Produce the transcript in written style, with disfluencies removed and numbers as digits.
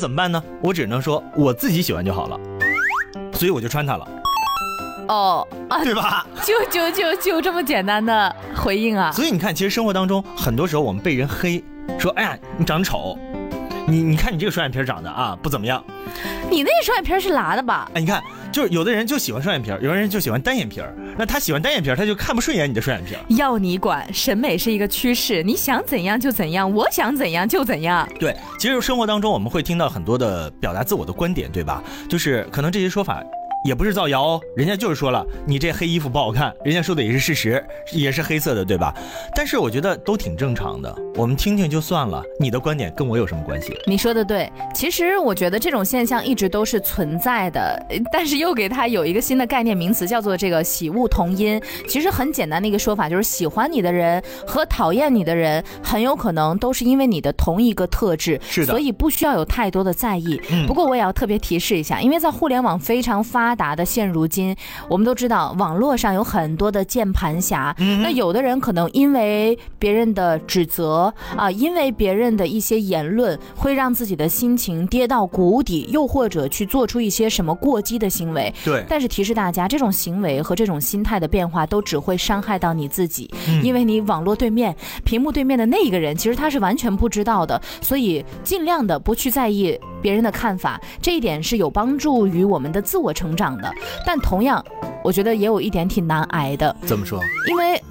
怎么办呢？我只能说我自己喜欢就好了，所以我就穿它了。 哦啊， 对吧？ 就这么简单的回应啊！ 所以你看，其实生活当中很多时候我们被人黑，说哎呀你长得丑，你看你这个双眼皮长得啊不怎么样。 你那双眼皮是拉的吧？ 哎，你看，就是有的人就喜欢双眼皮，有的人就喜欢单眼皮，那他喜欢单眼皮，他就看不顺眼你的双眼皮。 要你管，审美是一个趋势，你想怎样就怎样，我想怎样就怎样。 对，其实生活当中我们会听到很多的表达自我的观点，对吧？就是可能这些说法也不是造谣哦，人家就是说了你这黑衣服不好看，人家说的也是事实，也是黑色的，对吧？但是我觉得都挺正常的，我们听听就算了，你的观点跟我有什么关系？ 你说的对，其实我觉得这种现象一直都是存在的，但是又给它有一个新的概念名词，叫做这个喜恶同音。其实很简单的一个说法，就是喜欢你的人和讨厌你的人很有可能都是因为你的同一个特质， 是的， 所以不需要有太多的在意。不过我也要特别提示一下，因为在互联网非常发达的现如今，我们都知道网络上有很多的键盘侠，那有的人可能因为别人的指责啊，因为别人的一些言论，会让自己的心情跌到谷底，又或者去做出一些什么过激的行为。 对， 但是提示大家，这种行为和这种心态的变化都只会伤害到你自己，因为你网络对面、屏幕对面的那一个人，其实他是完全不知道的，所以尽量的不去在意别人的看法，这一点是有帮助于我们的自我成长的。但同样我觉得也有一点挺难挨的。 怎么说？ 因为